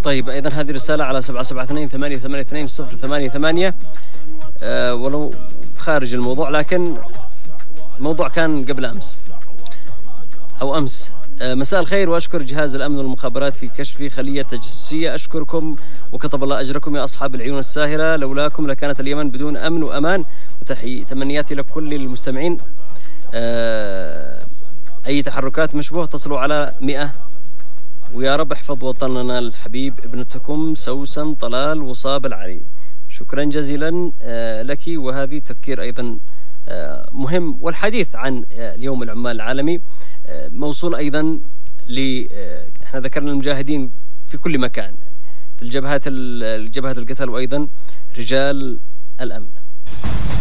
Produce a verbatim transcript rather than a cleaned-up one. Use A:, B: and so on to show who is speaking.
A: طيب أيضا هذه رسالة على سبعة سبعة اثنين ثمانية ثمانية اثنين صفر ثمانية ثمانية، أه ولو خارج الموضوع لكن الموضوع كان قبل أمس أو أمس. أه مساء الخير، وأشكر جهاز الأمن والمخابرات في كشف خلية تجسسية. أشكركم وكتب الله أجركم يا أصحاب العيون الساهرة، لولاكم لكانت اليمن بدون أمن وأمان. وتحيي تمنياتي لكل المستمعين. أه أي تحركات مشبوه تصلوا على مئة، ويا رب احفظ وطننا الحبيب. ابنتكم سوسن طلال وصاب العلي. شكرا جزيلا لك. وهذه تذكير أيضا مهم، والحديث عن اليوم العمال العالمي موصول أيضا ل احنا ذكرنا المجاهدين في كل مكان في الجبهات الجبهات القتال، وأيضا رجال الأمن.